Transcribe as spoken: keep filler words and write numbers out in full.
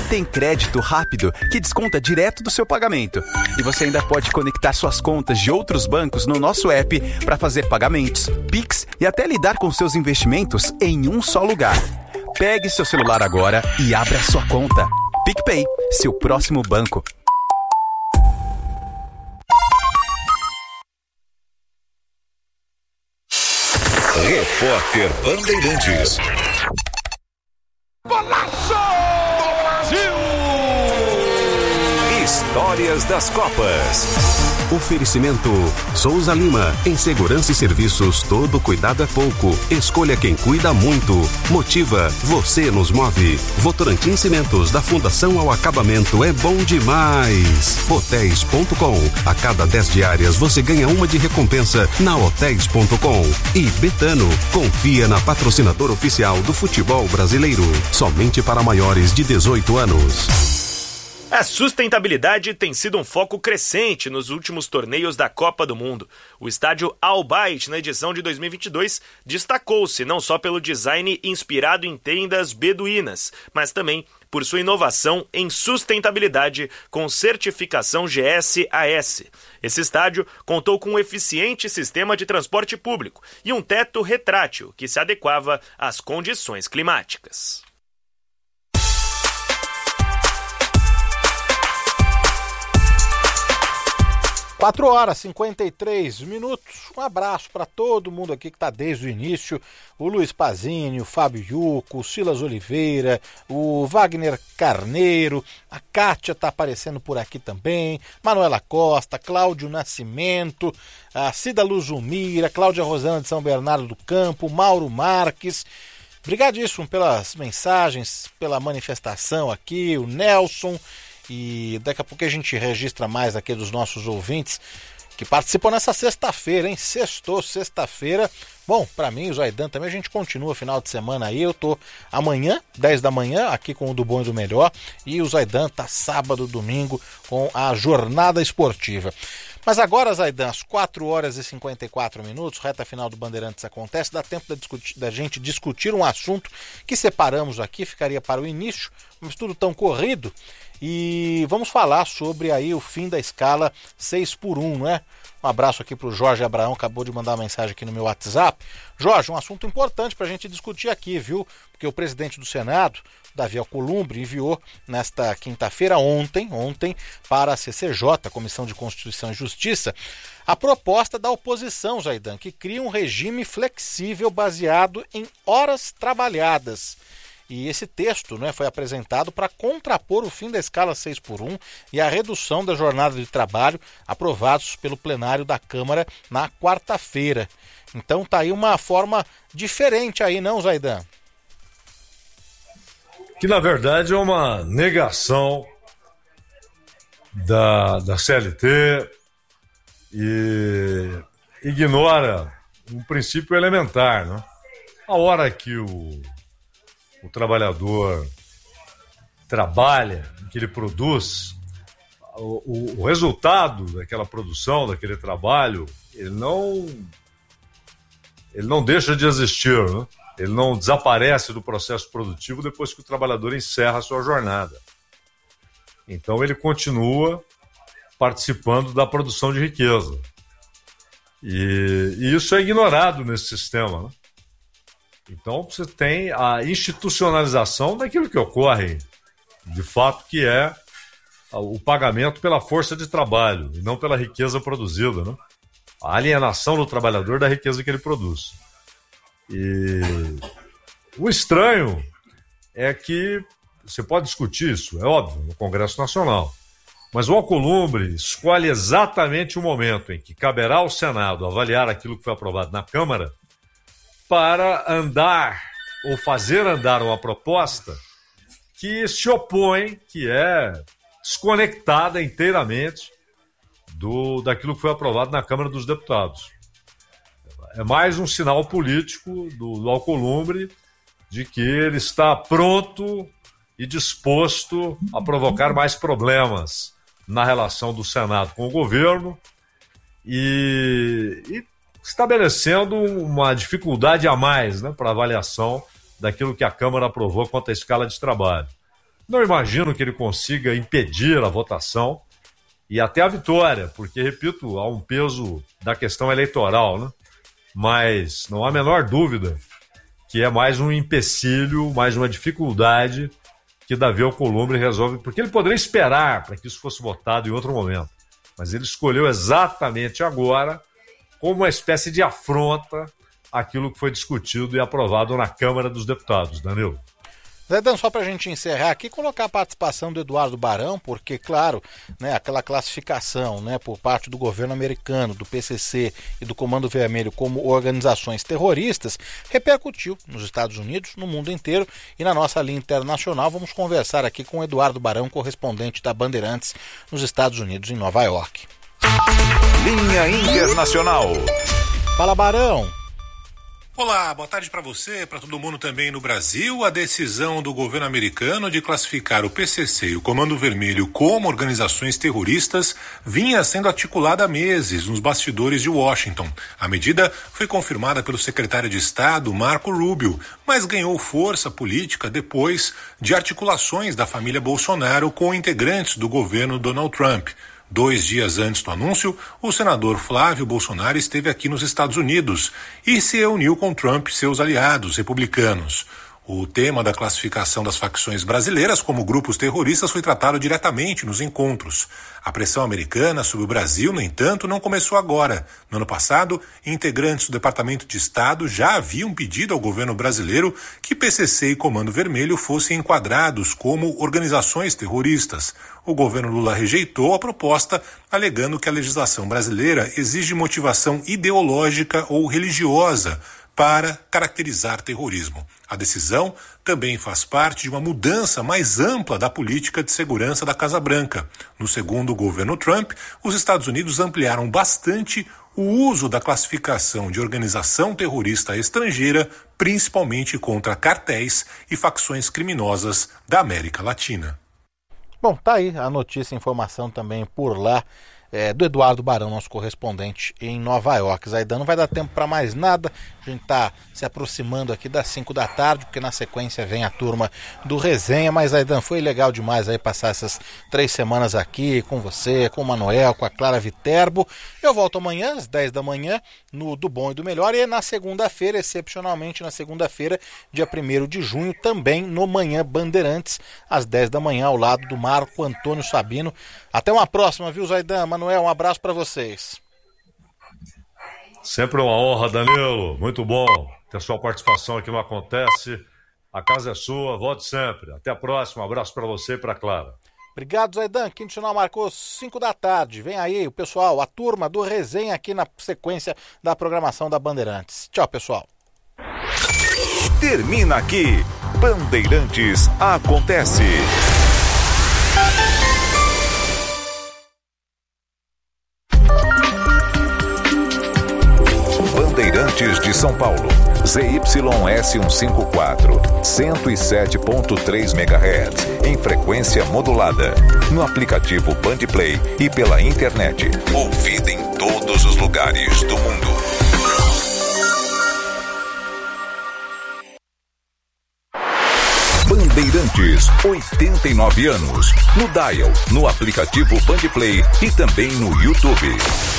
tem crédito rápido que desconta direto do seu pagamento. E você ainda pode conectar suas contas de outros bancos no nosso app para fazer pagamentos, Pix e até lidar com seus investimentos em um só lugar. Pegue seu celular agora e abra sua conta. PicPay, seu próximo banco. Repórter Bandeirantes. Golaço do Brasil! Histórias das Copas. Oferecimento Souza Lima. Em segurança e serviços, todo cuidado é pouco. Escolha quem cuida muito. Motiva, você nos move. Votorantim Cimentos, da fundação ao acabamento, é bom demais. Hotéis ponto com. A cada dez diárias você ganha uma de recompensa na hotéis ponto com. E Betano, confia na patrocinadora oficial do futebol brasileiro. Somente para maiores de dezoito anos. A sustentabilidade tem sido um foco crescente nos últimos torneios da Copa do Mundo. O estádio Al Bayt, na edição de dois mil e vinte e dois, destacou-se não só pelo design inspirado em tendas beduínas, mas também por sua inovação em sustentabilidade com certificação G S A S. Esse estádio contou com um eficiente sistema de transporte público e um teto retrátil que se adequava às condições climáticas. quatro horas e cinquenta e três minutos. Um abraço para todo mundo aqui que está desde o início. O Luiz Pazini, o Fábio Yuco, o Silas Oliveira, o Wagner Carneiro, a Kátia está aparecendo por aqui também, Manuela Costa, Cláudio Nascimento, a Cida Luzumira, Cláudia Rosana de São Bernardo do Campo, Mauro Marques. Obrigadíssimo pelas mensagens, pela manifestação aqui, o Nelson. E daqui a pouco a gente registra mais aqui dos nossos ouvintes que participam nessa sexta-feira, hein? Sextou, sexta-feira. Bom, para mim, o Zaidan também, a gente continua final de semana aí. Eu tô amanhã, dez da manhã, aqui com o Do Bom e do Melhor. E o Zaidan tá sábado, domingo, com a jornada esportiva. Mas agora, Zaidan, às quatro horas e cinquenta e quatro minutos, reta final do Bandeirantes acontece, dá tempo da, discutir, da gente discutir um assunto que separamos aqui, ficaria para o início, mas tudo tão corrido. E vamos falar sobre aí o fim da escala seis por um, né? Um abraço aqui para o Jorge Abraão, acabou de mandar uma mensagem aqui no meu WhatsApp. Jorge, um assunto importante para a gente discutir aqui, viu? Porque o presidente do Senado, Davi Alcolumbre, enviou nesta quinta-feira, ontem, ontem, para a C C J, Comissão de Constituição e Justiça, a proposta da oposição, Zaidan, que cria um regime flexível baseado em horas trabalhadas. E esse texto, né, foi apresentado para contrapor o fim da escala seis por um e a redução da jornada de trabalho aprovados pelo plenário da Câmara na quarta-feira. Então tá aí uma forma diferente aí, não, Zaidan? Que na verdade é uma negação da, da C L T e ignora um princípio elementar, né? A hora que o o trabalhador trabalha, que ele produz, o, o resultado daquela produção, daquele trabalho, ele não, ele não deixa de existir, né? Ele não desaparece do processo produtivo depois que o trabalhador encerra a sua jornada. Então ele continua participando da produção de riqueza. E, e isso é ignorado nesse sistema, né? Então você tem a institucionalização daquilo que ocorre, de fato, que é o pagamento pela força de trabalho e não pela riqueza produzida, né? A alienação do trabalhador da riqueza que ele produz. E o estranho é que você pode discutir isso, é óbvio, no Congresso Nacional, mas o Alcolumbre escolhe exatamente o momento em que caberá ao Senado avaliar aquilo que foi aprovado na Câmara para andar ou fazer andar uma proposta que se opõe, que é desconectada inteiramente do, daquilo que foi aprovado na Câmara dos Deputados. É mais um sinal político do, do Alcolumbre de que ele está pronto e disposto a provocar mais problemas na relação do Senado com o governo e... e estabelecendo uma dificuldade a mais, né, para avaliação daquilo que a Câmara aprovou quanto à escala de trabalho. Não imagino que ele consiga impedir a votação e até a vitória, porque, repito, há um peso da questão eleitoral, né? Mas não há a menor dúvida que é mais um empecilho, mais uma dificuldade que Davi Alcolumbre resolve, porque ele poderia esperar para que isso fosse votado em outro momento, mas ele escolheu exatamente agora, como uma espécie de afronta àquilo que foi discutido e aprovado na Câmara dos Deputados. Danilo. Zaidan, só para a gente encerrar aqui, colocar a participação do Eduardo Barão, porque, claro, né, aquela classificação, né, por parte do governo americano, do P C C e do Comando Vermelho como organizações terroristas, repercutiu nos Estados Unidos, no mundo inteiro, e na nossa linha internacional vamos conversar aqui com o Eduardo Barão, correspondente da Bandeirantes nos Estados Unidos, em Nova York. Linha Internacional. Fala, Barão. Olá, boa tarde para você, para todo mundo também no Brasil. A decisão do governo americano de classificar o P C C e o Comando Vermelho como organizações terroristas vinha sendo articulada há meses nos bastidores de Washington. A medida foi confirmada pelo secretário de Estado, Marco Rubio, mas ganhou força política depois de articulações da família Bolsonaro com integrantes do governo Donald Trump. Dois dias antes do anúncio, o senador Flávio Bolsonaro esteve aqui nos Estados Unidos e se reuniu com Trump e seus aliados republicanos. O tema da classificação das facções brasileiras como grupos terroristas foi tratado diretamente nos encontros. A pressão americana sobre o Brasil, no entanto, não começou agora. No ano passado, integrantes do Departamento de Estado já haviam pedido ao governo brasileiro que P C C e Comando Vermelho fossem enquadrados como organizações terroristas. O governo Lula rejeitou a proposta, alegando que a legislação brasileira exige motivação ideológica ou religiosa para caracterizar terrorismo. A decisão também faz parte de uma mudança mais ampla da política de segurança da Casa Branca. No segundo governo Trump, os Estados Unidos ampliaram bastante o uso da classificação de organização terrorista estrangeira, principalmente contra cartéis e facções criminosas da América Latina. Bom, tá aí a notícia e informação também por lá. É, do Eduardo Barão, nosso correspondente em Nova York. Zaidan, não vai dar tempo para mais nada, a gente está se aproximando aqui das cinco da tarde, porque na sequência vem a turma do Resenha, mas Zaidan, foi legal demais aí passar essas três semanas aqui com você, com o Manuel, com a Clara Viterbo. Eu volto amanhã às dez da manhã no Do Bom e do Melhor, e na segunda-feira, excepcionalmente na segunda-feira, dia primeiro de junho, também no Manhã Bandeirantes, às dez da manhã, ao lado do Marco Antônio Sabino. Até uma próxima, viu, Zaidan? Manuel, um abraço para vocês. Sempre uma honra, Danilo. Muito bom ter sua participação aqui no Acontece. A casa é sua, volte sempre. Até a próxima. Um abraço para você e para Clara. Obrigado, Zaidan. Quinto sinal marcou cinco da tarde. Vem aí o pessoal, a turma do Resenha aqui na sequência da programação da Bandeirantes. Tchau, pessoal. Termina aqui. Bandeirantes Acontece. Bandeirantes de São Paulo, Z Y S cento e cinquenta e quatro, cento e sete ponto três megahertz, em frequência modulada, no aplicativo Bandplay e pela internet, ouvida em todos os lugares do mundo. Bandeirantes, oitenta e nove anos, no Dial, no aplicativo Bandplay e também no YouTube.